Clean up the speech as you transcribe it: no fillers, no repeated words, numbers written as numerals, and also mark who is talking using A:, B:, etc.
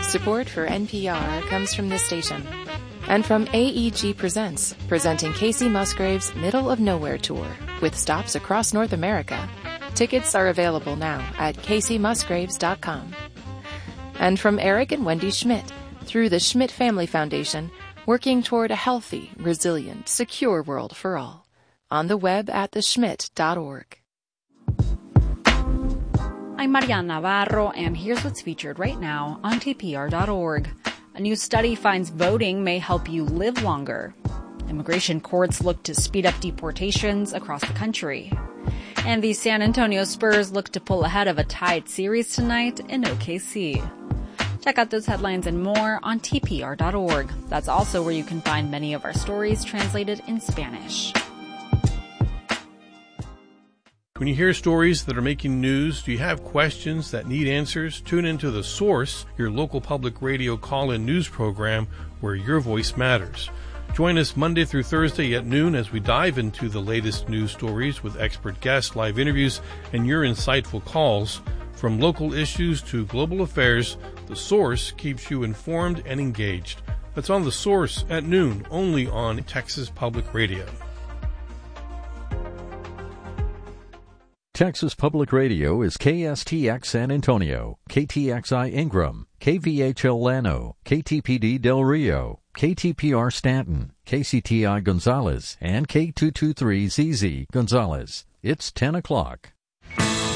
A: Support for NPR comes from this station and from AEG Presents, presenting Casey Musgraves' Middle of Nowhere Tour with stops across North America. Tickets are available now at caseymusgraves.com. And from Eric and Wendy Schmidt, through the Schmidt Family Foundation, working toward a healthy, resilient, secure world for all. On the web at theschmidt.org.
B: I'm Mariana Navarro, and here's what's featured right now on TPR.org. A new study finds voting may help you live longer. Immigration courts look to speed up deportations across the country. And the San Antonio Spurs look to pull ahead of a tied series tonight in OKC. Check out those headlines and more on TPR.org. That's also where you can find many of our stories translated in Spanish.
C: When you hear stories that are making news, do you have questions that need answers? Tune into The Source, your local public radio call-in news program where your voice matters. Join us Monday through Thursday at noon as we dive into the latest news stories with expert guests, live interviews, and your insightful calls. From local issues to global affairs, The Source keeps you informed and engaged. That's on The Source at noon, only on Texas Public Radio.
D: Texas Public Radio is KSTX San Antonio, KTXI Ingram, KVHL Llano, KTPD Del Rio, KTPR Stanton, KCTI Gonzales, and K223ZZ Gonzales. It's 10 o'clock.